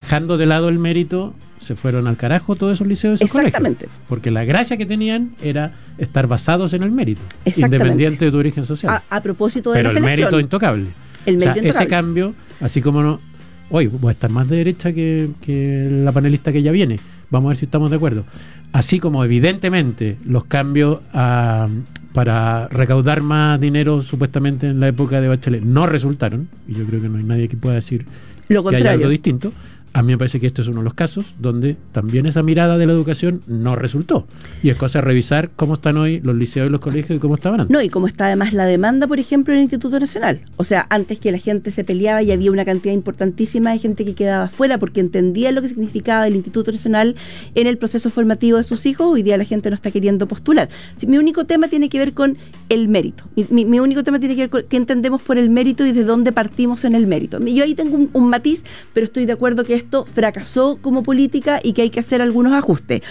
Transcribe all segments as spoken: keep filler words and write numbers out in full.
dejando de lado el mérito, se fueron al carajo todos esos liceos y esos Exactamente. colegios. Porque la gracia que tenían era estar basados en el mérito, Exactamente. independiente de tu origen social. A, a propósito de Pero la el selección. mérito intocable. El O sea, mérito ese intocable. cambio, así como no... Hoy voy a estar más de derecha que, que la panelista que ya viene. Vamos a ver si estamos de acuerdo. Así como evidentemente los cambios a, para recaudar más dinero supuestamente en la época de Bachelet no resultaron, y yo creo que no hay nadie que pueda decir Lo que haya contrario. algo distinto. A mí me parece que este es uno de los casos donde también esa mirada de la educación no resultó. Y es cosa de revisar cómo están hoy los liceos y los colegios y cómo estaban antes. No, y como está además la demanda, por ejemplo, en el Instituto Nacional. O sea, antes que la gente se peleaba y había una cantidad importantísima de gente que quedaba fuera porque entendía lo que significaba el Instituto Nacional en el proceso formativo de sus hijos. Hoy día la gente no está queriendo postular. Sí, mi único tema tiene que ver con el mérito. Mi, mi, mi único tema tiene que ver con qué entendemos por el mérito y de dónde partimos en el mérito. Yo ahí tengo un, un matiz, pero estoy de acuerdo que esto fracasó como política y que hay que hacer algunos ajustes.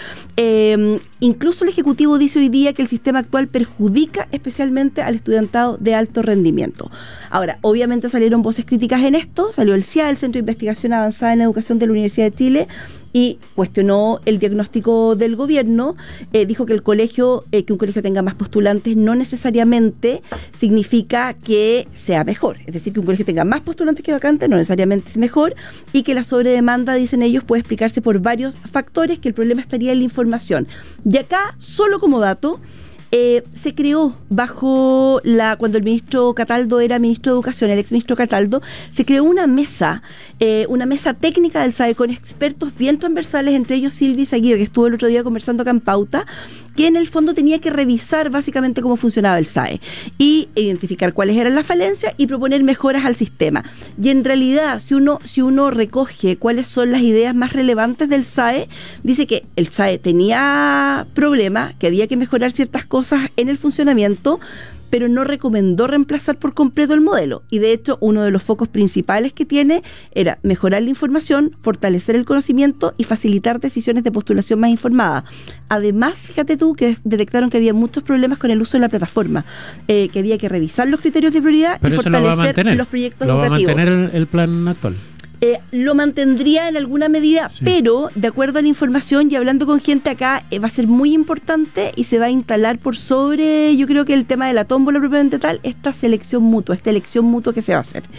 Eh, incluso el Ejecutivo dice hoy día que el sistema actual perjudica especialmente al estudiantado de alto rendimiento. Ahora, obviamente salieron voces críticas en esto, salió el C I A, el Centro de Investigación Avanzada en Educación de la Universidad de Chile, y cuestionó el diagnóstico del gobierno, eh, dijo que el colegio, eh, que un colegio tenga más postulantes no necesariamente significa que sea mejor, es decir, que un colegio tenga más postulantes que vacantes no necesariamente es mejor, y que la sobredemanda, dicen ellos, puede explicarse por varios factores, que el problema estaría en la información. Y acá, solo como dato, Eh, se creó bajo la cuando el ministro Cataldo era ministro de Educación, el exministro Cataldo, se creó una mesa, eh, una mesa técnica del S A E con expertos bien transversales, entre ellos Silvi Aguirre, que estuvo el otro día conversando acá en Pauta, que en el fondo tenía que revisar básicamente cómo funcionaba el S A E y identificar cuáles eran las falencias y proponer mejoras al sistema. Y en realidad, si uno, si uno recoge cuáles son las ideas más relevantes del S A E, dice que el S A E tenía problemas, que había que mejorar ciertas cosas en el funcionamiento, pero no recomendó reemplazar por completo el modelo. Y de hecho, uno de los focos principales que tiene era mejorar la información, fortalecer el conocimiento y facilitar decisiones de postulación más informadas. Además, fíjate tú que detectaron que había muchos problemas con el uso de la plataforma, eh, que había que revisar los criterios de prioridad Pero y eso lo va a fortalecer mantener. los proyectos Lo va a educativos. mantener el, el plan actual. Eh, lo mantendría en alguna medida, sí. Pero de acuerdo a la información y hablando con gente acá, eh, va a ser muy importante y se va a instalar por sobre, yo creo que el tema de la tómbola propiamente tal, esta selección mutua, esta elección mutua que se va a hacer.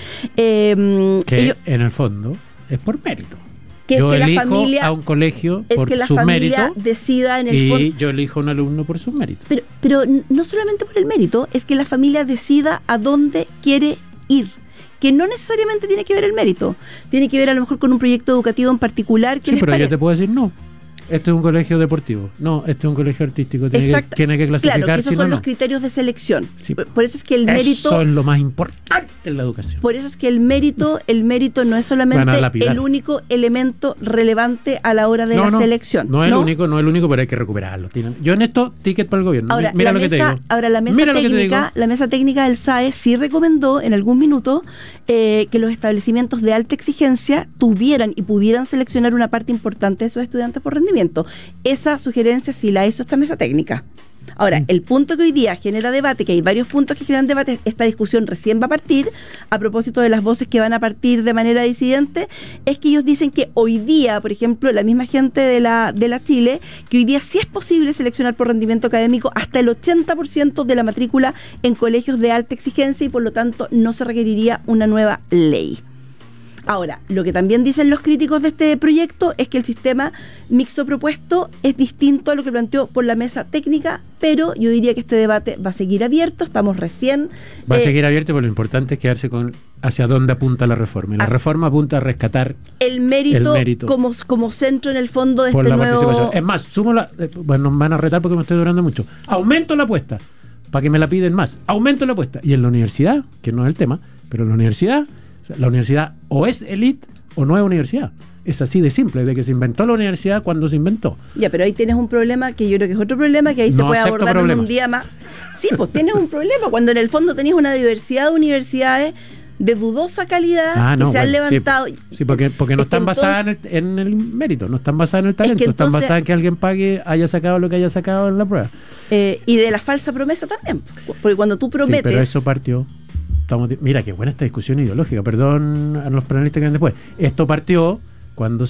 Eh, que ellos, en el fondo es por mérito. Que yo es que elijo la familia, a un colegio es por que la sus familia méritos decida en el y fondo, yo elijo a un alumno por sus méritos. Pero, pero no solamente por el mérito, es que la familia decida a dónde quiere ir, que no necesariamente tiene que ver el mérito, tiene que ver a lo mejor con un proyecto educativo en particular que sí, les pero pare... yo te puedo decir no. Este es un colegio deportivo. No, este es un colegio artístico. Tiene, que, tiene que clasificar. Claro, que esos si son no, los no. criterios de selección. Sí. Por, por eso es que el mérito. Eso es lo más importante en la educación. Por eso es que el mérito, el mérito no es solamente el único elemento relevante a la hora de no, la no, selección. No es el único, no es el único, pero hay que recuperarlo. Yo en esto, ticket para el gobierno. Ahora, Mira la lo mesa, que te digo. Ahora la mesa Mira técnica, la mesa técnica del S A E sí recomendó en algún minuto eh, que los establecimientos de alta exigencia tuvieran y pudieran seleccionar una parte importante de sus estudiantes por rendimiento. Esa sugerencia sí la hizo esta mesa técnica. Ahora, el punto que hoy día genera debate, que hay varios puntos que generan debate, esta discusión recién va a partir, a propósito de las voces que van a partir de manera disidente, es que ellos dicen que hoy día, por ejemplo, la misma gente de la, de la Chile, que hoy día sí es posible seleccionar por rendimiento académico hasta el ochenta por ciento de la matrícula en colegios de alta exigencia y por lo tanto no se requeriría una nueva ley. Ahora, lo que también dicen los críticos de este proyecto es que el sistema mixto propuesto es distinto a lo que planteó por la mesa técnica, pero yo diría que este debate va a seguir abierto, estamos recién... Va eh, a seguir abierto, pero lo importante es quedarse con hacia dónde apunta la reforma. Y la a, reforma apunta a rescatar el mérito, el mérito como, como centro en el fondo de por este la nuevo... participación. Es más, sumo la... Eh, bueno, nos van a retar porque me estoy durando mucho. Aumento la apuesta, para que me la piden más. Aumento la apuesta. Y en la universidad, que no es el tema, pero en la universidad, la universidad o es elite o no es universidad. Es así de simple, de que se inventó la universidad cuando se inventó. Ya, pero ahí tienes un problema que yo creo que es otro problema que ahí no se puede abordar problemas. En un día más. Sí, pues tienes un problema cuando en el fondo tenés una diversidad de universidades de dudosa calidad ah, no, que se bueno, han levantado. Sí, sí porque, porque no están entonces, basadas en el, en el mérito, no están basadas en el talento, es que entonces, están basadas en que alguien pague, haya sacado lo que haya sacado en la prueba. Eh, y de la falsa promesa también, porque cuando tú prometes... Sí, pero eso partió... Estamos, mira, qué buena esta discusión ideológica, perdón a los panelistas que vienen después. Esto partió cuando